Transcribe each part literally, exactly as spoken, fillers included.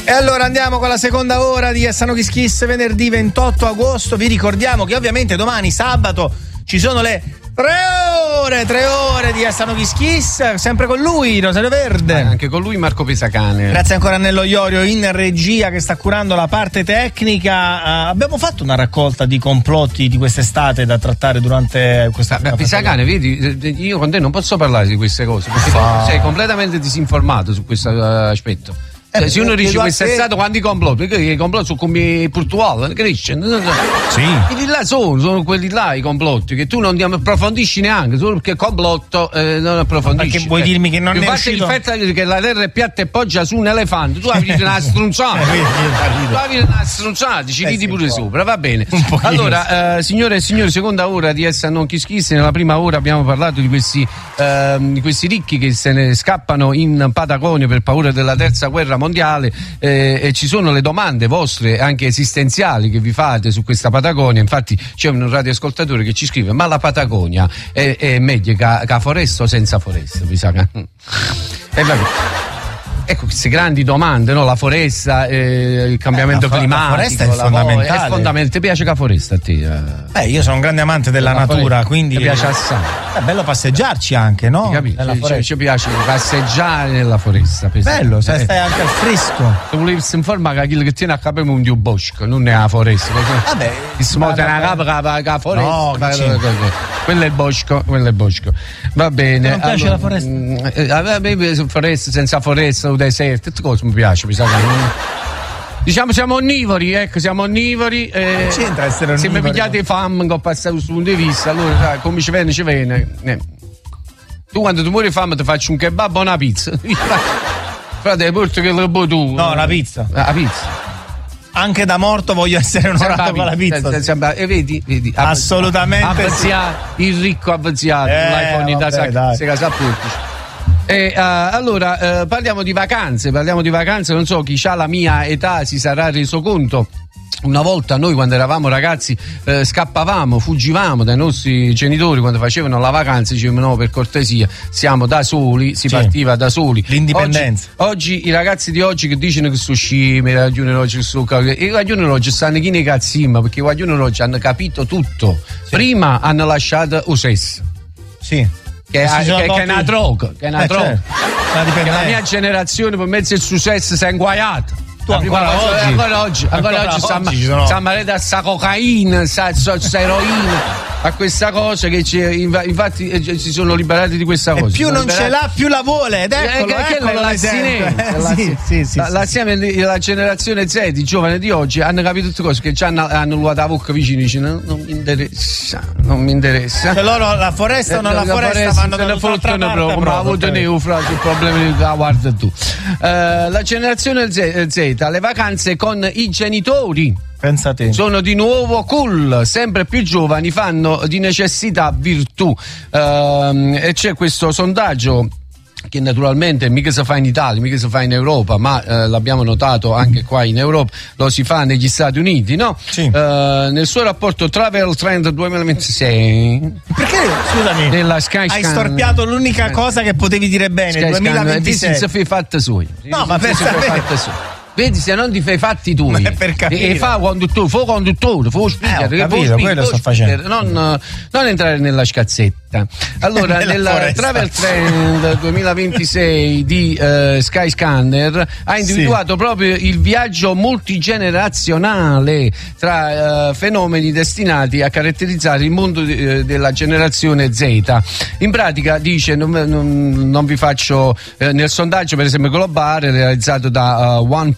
E allora andiamo con la seconda ora di Asano Kiss Kiss, venerdì ventotto agosto. Vi ricordiamo che ovviamente domani sabato ci sono le tre ore, tre ore di Asano Kiss Kiss, sempre con lui, Rosario Verde. Ah, anche con lui Marco Pesacane. Grazie ancora a Nello Iorio in regia che sta curando la parte tecnica. Uh, abbiamo fatto una raccolta di complotti di quest'estate da trattare durante questa ah, Pesacane, vedi, io con te non posso parlare di queste cose perché ah. sei completamente disinformato su questo aspetto. Eh, se uno dice quest'estate quanti complotti, perché i complotti sono come Portugal, crescono. Sì. Quelli là sono, sono quelli là i complotti, che tu non ti approfondisci neanche, solo perché complotto eh, non approfondisci. Perché vuoi dirmi che non è uscito? Il fatto che la terra è piatta e poggia su un elefante, tu hai una strunzata. tu hai una strunzata, ci ridi pure sopra, va bene. Allora, eh, signore e signori, seconda ora di Essa Non Kiss Kiss. Nella prima ora abbiamo parlato di questi, eh, di questi ricchi che se ne scappano in Patagonia per paura della terza guerra mondiale, eh, e ci sono le domande vostre anche esistenziali che vi fate su questa Patagonia. Infatti c'è un radioascoltatore che ci scrive: ma la Patagonia è, è meglio che la foresta o senza foresta? Mi sa che... e vabbè. Ecco queste grandi domande, no? La foresta, eh, il cambiamento eh, la, climatico. La foresta è la fondamentale. È fondamentale. Ti piace la foresta a te? Beh, io sono un grande amante della la natura, foresta. Quindi. Ti piace assai. È bello passeggiarci anche, no? Capito? Ci, ci piace passeggiare nella foresta. Bello, se eh. stai anche al fresco. Se volevi informare che quello che tiene a capo è un bosco, non è la foresta. Vabbè. Si smonta una capa che la foresta. No, quello è il bosco, quello è il bosco. Va bene. Non piace allora, la foresta? A me foresta senza foresta, un deserto, tutte cose mi piace, mi sa che diciamo siamo onnivori, ecco, siamo onnivori. Eh, c'entra essere onnivori? Se mi pigliate fame che ho passato questo punto di vista, allora sai, come ci viene, ci viene. Eh. Tu quando tu muori di fame ti faccio un kebab o una pizza. Frate, porto che lo puoi tu. No, la pizza. La pizza. Anche da morto voglio essere onorato con la pizza. Sì. E vedi, vedi, assolutamente avvezziato, sì. Il ricco avvezziato, eh, l'iPhone da se casa portici. E, uh, allora uh, parliamo di vacanze, parliamo di vacanze, non so chi ha la mia età si sarà reso conto. Una volta noi quando eravamo ragazzi eh, scappavamo, fuggivamo dai nostri genitori quando facevano la vacanza, dicevano no, per cortesia, siamo da soli, si sì. partiva da soli. L'indipendenza. Oggi, oggi i ragazzi di oggi che dicono che sono scemi, i ragazzi oggi sono i ragazzi oggi stanno chi nei cazzimma, perché i ragazzi oggi hanno capito tutto. Sì. Prima hanno lasciato il sesso. Sì. Che, che, che, che è una droga, che è una eh, droga. Certo. Che la mia generazione per mezzo del successo si è inguaiata. Tu ancora oggi, ancora oggi, ancora, ancora oggi, oggi stiamo sono... a sta cocaina, sta, sta eroina, a questa cosa che c'è, infatti eh, si sono liberati di questa cosa. E più non liberati... ce l'ha, più la vuole, ed eccolo, eh, eccolo l'assinenza. Eh, sì, sì, sì, la, sì, l'assieme, sì. La generazione Z, i giovani di oggi, hanno capito tutte cose, che ci hanno, hanno luato la bocca vicino e dicono non mi interessa, non mi interessa. Cioè loro la foresta o non la, la foresta, foresta vanno da un'altra parte proprio, come ha avuto Neufra sul problema di la guarda tu. Uh, la generazione Z, Z, le vacanze con i genitori Pensate. sono di nuovo cool, sempre più giovani fanno di necessità virtù. Uh, e c'è questo sondaggio che naturalmente mica si fa in Italia, mica si fa in Europa, ma eh, l'abbiamo notato anche qua in Europa, lo si fa negli Stati Uniti, no? Sì. Uh, nel suo rapporto Travel Trend duemilaventisei. Perché, scusami, nella Sky hai storpiato l'unica cosa che potevi dire bene, Sky duemilaventisei. Si fa fatta sui. No, ma per sapere. Vedi, se non ti fai fatti tu per e, e fa conduttore, fa conduttore, fa speaker, eh, ho capito, quello sto facendo. Non, non entrare nella scazzetta. Allora, nel Travel Trend duemilaventisei di uh, Skyscanner ha individuato sì. proprio il viaggio multigenerazionale tra uh, fenomeni destinati a caratterizzare il mondo di, della generazione Z. In pratica dice, non, non, non vi faccio eh, nel sondaggio per esempio globale realizzato da uh, OnePool.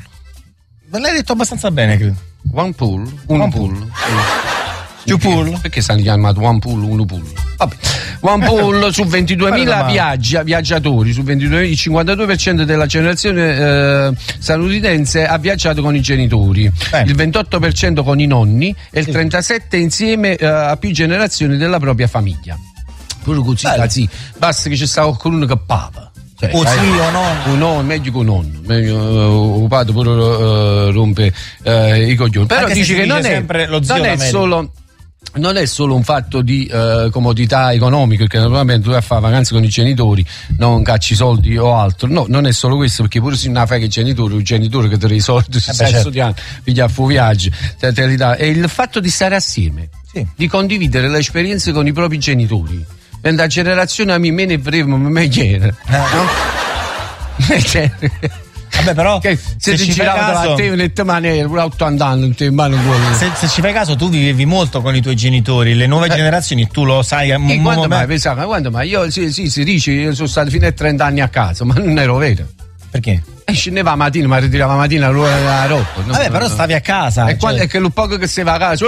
L'hai detto abbastanza bene, credo. One pool, un one pool. pool. Two pool? Perché stanno chiamati one pool, uno pool? Vabbè. One pool su ventiduemila viaggi, viaggiatori, su ventiduemila, il cinquantadue per cento della generazione eh, statunitense ha viaggiato con i genitori, Bene. il ventotto per cento con i nonni e il trentasette per cento insieme eh, a più generazioni della propria famiglia. Pure così, così, basta che ci sta qualcuno che pava. Cioè, o sì o no? Un no, meglio che un nonno, meglio uh, un padre pure uh, rompe uh, i coglioni. Però Anche dice che dice non è, sempre lo zio non è solo non è solo un fatto di uh, comodità economica, perché naturalmente tu vai a fare vacanze con i genitori, non cacci soldi o altro. No, non è solo questo, perché pure se non fai che i genitori, un genitore che ti dà i soldi, si sta studiando, figlia a fu viaggi, te, te li dà. È il fatto di stare assieme, sì. di condividere le esperienze con i propri genitori. Per la generazione a me me ne fremo, me chiede, no? Cioè, vabbè, però che se, se ti girava la te in maniera pure ottanta anni se, se ci fai caso tu vivevi molto con i tuoi genitori, le nuove eh. generazioni tu lo sai a m- quando mai pensavo, ma quando mai io sì, sì, si dice io sono stato fino a trenta anni a casa, ma non ero vero. Perché? E scendeva la mattina, ma ritirava la mattina la roba. No? Vabbè, però stavi a casa. E cioè... quando è che lo poco che sei a casa,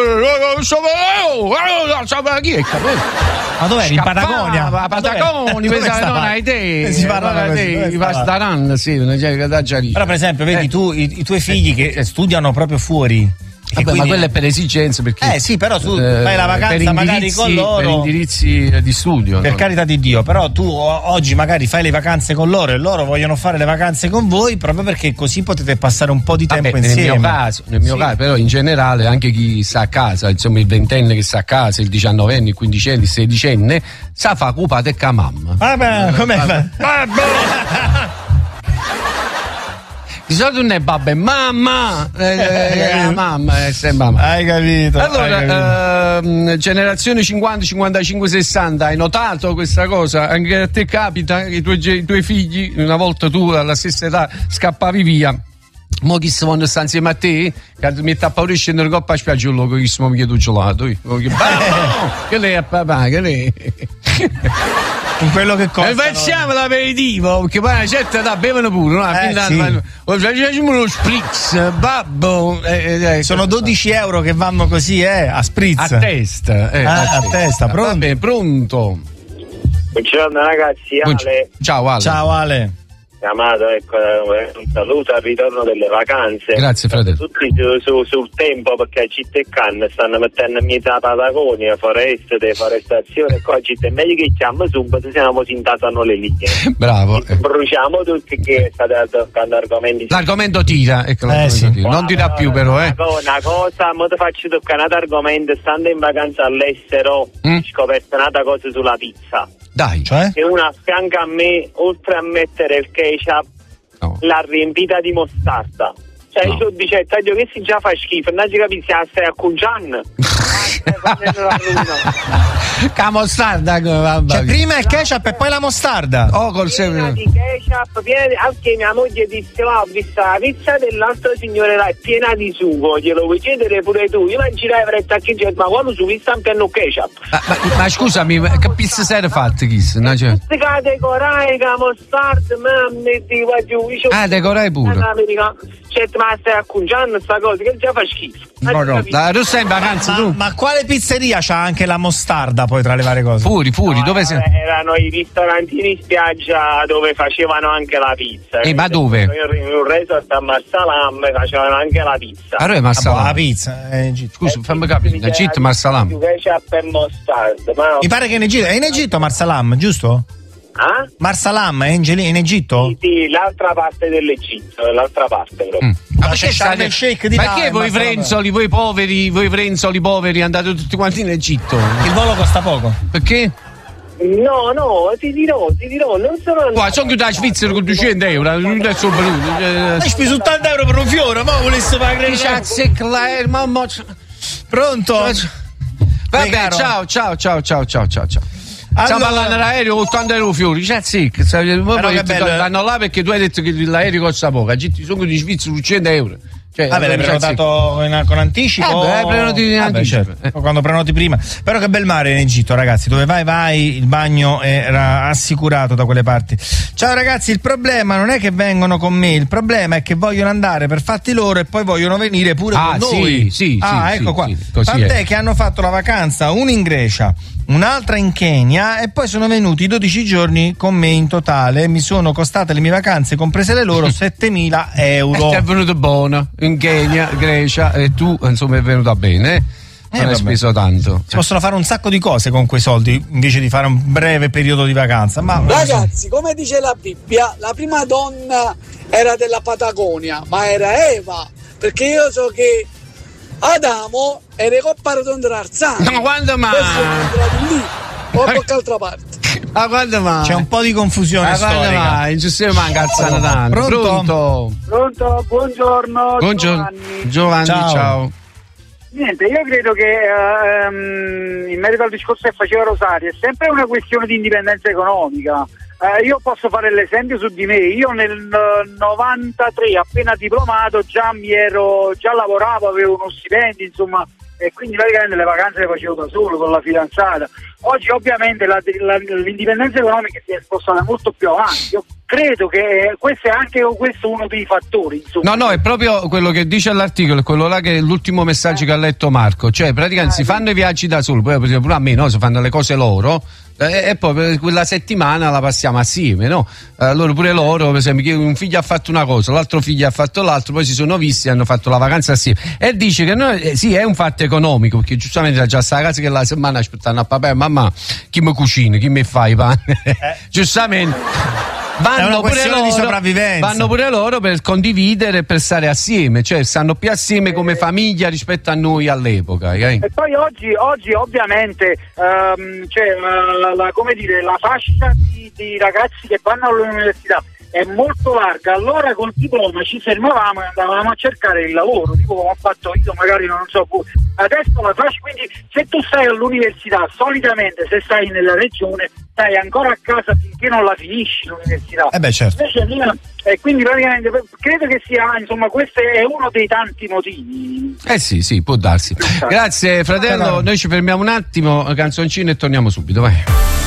ma dov'eri? In Patagonia? A Patagonia, pensavo non hai te. Si parla così. Pastaran, sì, però per esempio, vedi eh. tu i, i tuoi figli che eh. studiano proprio fuori. Vabbè, quindi... ma quella è per esigenze, perché eh sì, però tu eh, fai la vacanza magari con loro per indirizzi di studio, per no? carità di Dio, però tu oggi magari fai le vacanze con loro e loro vogliono fare le vacanze con voi proprio perché così potete passare un po' di tempo Vabbè, insieme. Nel mio caso, nel mio sì. caso, però in generale anche chi sta a casa, insomma il ventenne che sta a casa, il diciannovenne, il quindicenne, il sedicenne, sa fa cupate ca mamma. Vabbè, com'è? Vabbè. Di solito non è babbe, mamma, eh, eh, mamma, è sempre mamma. Hai capito? Allora, hai capito. Eh, generazione cinquanta, cinquantacinque, sessanta, hai notato questa cosa? Anche a te capita che i tuoi, i tuoi figli, una volta tu alla stessa età scappavi via. Mo chi si vuole stare insieme a te, che mi sta paura di scendere coppa a spiaggia, che chi si mi chiedo gelato. Che lei è papà, che lei. Con quello che costa. E facciamo l'aperitivo, perché poi una certa età bevono pure, no? Eh, sì. Facciamo uno spritz, babbo. Eh, eh, Sono dodici euro che vanno così, eh, a spritz. A testa. Eh, ah, a, a testa, pronto? Vabbè, pronto. Buongiorno ragazzi, Ale. Ciao Ale. Ciao Ale. Chiamato, ecco, un saluto al ritorno delle vacanze. Grazie fratello. Tutti su, su, sul tempo, perché città e canne stanno mettendo in mezzo a Patagonia, foreste, deforestazione, qua città è meglio che chiamo subito, se no si intasano le linee. Bravo. Eh. Bruciamo tutti, che state toccando argomenti. L'argomento tira, ecco, eh, sì. tira. Non dirà più però, eh. Una cosa, mo ti faccio toccare un altro argomento, stando in vacanza all'estero, mm? ho scoperto un'altra cosa sulla pizza. Dai, cioè? E una a fianco a me, oltre a mettere il ketchup, no. l'ha riempita di mostarda. Cioè, no. io dicevo, taglio che si già fa schifo, non ci capisci, la stai a Cugian. La mostarda, cioè, prima il ketchup e poi la mostarda. Oh, col piena di ketchup, piena di... Anche mia moglie disse, oh, ho visto la pizza dell'altro signore là, è piena di sugo, glielo vuoi chiedere pure tu? Io mangirai per a chi dice, ma quando su pizza un piano ketchup? Ma, ma, ma scusami, che pizza sei fatta, Chis? No, cioè... Pizza decorai, la mostarda, mamma, ti va giù. Ah, decorai pure. Cioè, ma stai accungendo sta cosa, che già fa schifo. No, no, la, tu sei in vacanza, ma, tu? Ma quale pizzeria c'ha anche la mostarda poi tra le varie cose? Puri, puri, no, dove eh, sei? Erano i ristorantini in spiaggia dove facevano anche la pizza. Eh, ma dove? In un resort a Marsalam facevano anche la pizza. Allora è Marsalam. Ah, la pizza, è in Egitto. Scusa, eh, fammi capire, in Egitto Marsalam. Mi pare che in Egitto, è in Egitto Marsalam, giusto? Ah? Marsalam è in, in Egitto? Sì, sì, l'altra parte dell'Egitto, l'altra parte però. Mm. Ma perché state il shake di perché voi frenzoli, voi poveri, voi frenzoli poveri andate tutti quanti in Egitto? Il volo costa poco. Perché? No, no, ti dirò, ti dirò, non sono. Qua sono chiuso a Svizzera con duecento euro, non è solo venuto. Hai speso ottanta euro per un fiore, ma volessi pagare il mamma. Pronto? Vabbè, ciao, ciao, ciao, ciao, ciao, ciao, ciao. Stiamo Allora... parlando dell'aereo ottanta euro fiori, c'è sì, vanno là perché tu hai detto che l'aereo costa poco, a Gitti sono di Svizzera cento euro. Cioè, vabbè, l'hai prenotato in, con anticipo? Eh, beh, prenoti in vabbè, anticipo. Certo. Eh. Quando prenoti prima. Però che bel mare in Egitto, ragazzi. Dove vai, vai, il bagno era assicurato da quelle parti. Ciao ragazzi, il problema non è che vengono con me, il problema è che vogliono andare per fatti loro e poi vogliono venire pure ah, con sì, noi. Sì, ah, sì, ecco sì, qua. Sì, così tant'è è. che hanno fatto la vacanza, una in Grecia, un'altra in Kenya e poi sono venuti dodici giorni con me in totale. Mi sono costate le mie vacanze, comprese le loro, settemila euro. E ti è venuto buono in Kenya, Grecia, e tu insomma è venuta bene. Eh, non hai speso tanto. Si possono fare un sacco di cose con quei soldi invece di fare un breve periodo di vacanza. Ma ragazzi, come dice la Bibbia, la prima donna era della Patagonia, ma era Eva, perché io so che Adamo e le coppare d'Ondrazano. Ma quando mai? Lì o a qualche altra parte. Ah, quando mai? C'è un po' di confusione ah, storica. Quando mai? In giusto manca alzano tanto. Pronto? Pronto? Pronto, buongiorno. Buongiorno. Giovanni. Giovanni, ciao. ciao. Niente, io credo che uh, in merito al discorso che faceva Rosario è sempre una questione di indipendenza economica. Uh, io posso fare l'esempio su di me. Io nel uh, novantatré, appena diplomato, già mi ero già lavoravo, avevo uno stipendio, insomma, e quindi praticamente le vacanze le facevo da solo con la fidanzata. Oggi ovviamente la, la, l'indipendenza economica si è spostata molto più avanti. Io credo che questo è anche questo uno dei fattori, insomma. No, no, è proprio quello che dice l'articolo, è quello là che è l'ultimo messaggio eh. che ha letto Marco. Cioè, praticamente eh, si fanno i viaggi da solo, poi per esempio a me, no, si fanno le cose loro. E, e poi per quella settimana la passiamo assieme, no? Allora pure loro, per esempio, un figlio ha fatto una cosa, l'altro figlio ha fatto l'altro, poi si sono visti e hanno fatto la vacanza assieme. E dice che noi, eh, sì, è un fatto economico, perché giustamente già sta casa che la settimana aspettano a papà e mamma, chi mi cucina, chi mi fa i panni? Eh. Giustamente. Vanno pure, loro, di sopravvivenza. vanno pure loro per condividere e per stare assieme, cioè stanno più assieme come famiglia rispetto a noi all'epoca. Eh? E poi oggi, oggi ovviamente um, c'è la, la, come dire, la fascia di, di ragazzi che vanno all'università è molto larga, allora col diploma ci fermavamo e andavamo a cercare il lavoro, tipo come ho fatto io, magari non so voi. Adesso la fascia, quindi se tu stai all'università, solitamente se stai nella regione stai ancora a casa finché non la finisci l'università. Eh beh, certo. Invece mia, e quindi praticamente credo che sia, insomma, questo è uno dei tanti motivi. Eh sì, sì, può darsi. Grazie fratello, noi ci fermiamo un attimo, canzoncino e torniamo subito, vai.